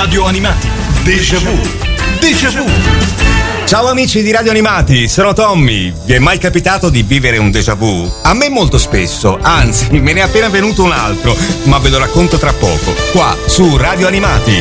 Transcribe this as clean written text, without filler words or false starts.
Radio Animati. Déjà vu. Déjà vu. Ciao amici di Radio Animati, sono Tommy. Vi è mai capitato di vivere un déjà vu? A me molto spesso, anzi me ne è appena venuto un altro, ma ve lo racconto tra poco, qua su Radio Animati.